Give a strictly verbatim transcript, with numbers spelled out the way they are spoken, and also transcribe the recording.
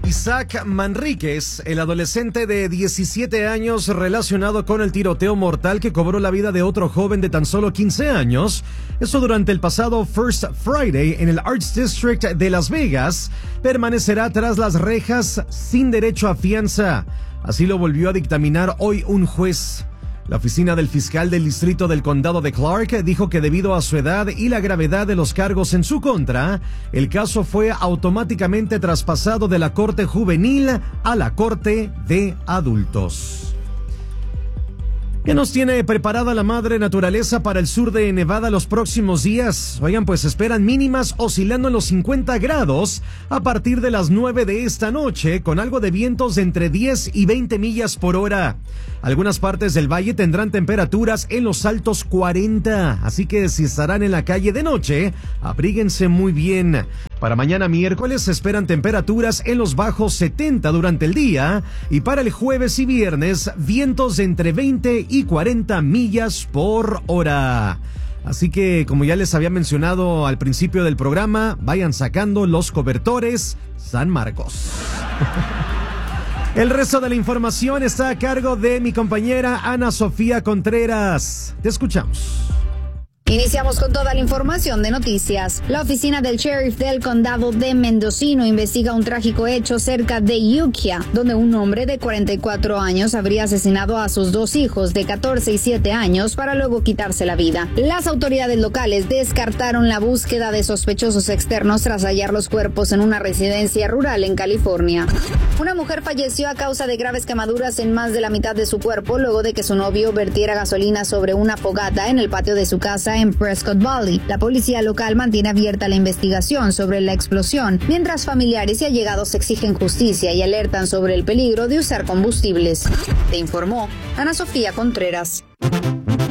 Isaac Manríquez, el adolescente de diecisiete años relacionado con el tiroteo mortal que cobró la vida de otro joven de tan solo quince años, eso durante el pasado First Friday en el Arts District de Las Vegas, permanecerá tras las rejas sin derecho a fianza. Así lo volvió a dictaminar hoy un juez. La oficina del fiscal del distrito del condado de Clark dijo que debido a su edad y la gravedad de los cargos en su contra, el caso fue automáticamente traspasado de la corte juvenil a la corte de adultos. ¿Qué nos tiene preparada la madre naturaleza para el sur de Nevada los próximos días? Oigan, pues esperan mínimas oscilando en los cincuenta grados a partir de las nueve de esta noche, con algo de vientos de entre diez y veinte millas por hora. Algunas partes del valle tendrán temperaturas en los altos cuarenta, así que si estarán en la calle de noche, abríguense muy bien. Para mañana miércoles se esperan temperaturas en los bajos setenta durante el día y para el jueves y viernes vientos de entre veinte y cuarenta millas por hora. Así que, como ya les había mencionado al principio del programa, vayan sacando los cobertores San Marcos. El resto de la información está a cargo de mi compañera Ana Sofía Contreras. Te escuchamos. Iniciamos con toda la información de noticias. La oficina del sheriff del condado de Mendocino investiga un trágico hecho cerca de Ukiah, donde un hombre de cuarenta y cuatro años habría asesinado a sus dos hijos de catorce y siete años para luego quitarse la vida. Las autoridades locales descartaron la búsqueda de sospechosos externos tras hallar los cuerpos en una residencia rural en California. Una mujer falleció a causa de graves quemaduras en más de la mitad de su cuerpo luego de que su novio vertiera gasolina sobre una fogata en el patio de su casa en Prescott Valley. La policía local mantiene abierta la investigación sobre la explosión, mientras familiares y allegados exigen justicia y alertan sobre el peligro de usar combustibles. Te informó Ana Sofía Contreras.